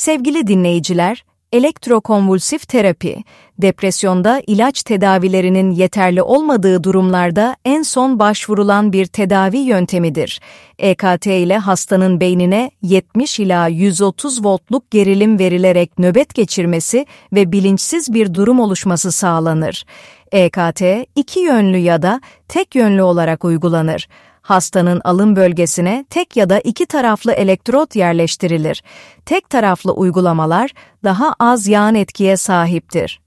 Sevgili dinleyiciler, elektrokonvulsif terapi, depresyonda ilaç tedavilerinin yeterli olmadığı durumlarda en son başvurulan bir tedavi yöntemidir. EKT ile hastanın beynine 70 ila 130 voltluk gerilim verilerek nöbet geçirmesi ve bilinçsiz bir durum oluşması sağlanır. EKT, iki yönlü ya da tek yönlü olarak uygulanır. Hastanın alın bölgesine tek ya da iki taraflı elektrot yerleştirilir. Tek taraflı uygulamalar daha az yan etkiye sahiptir.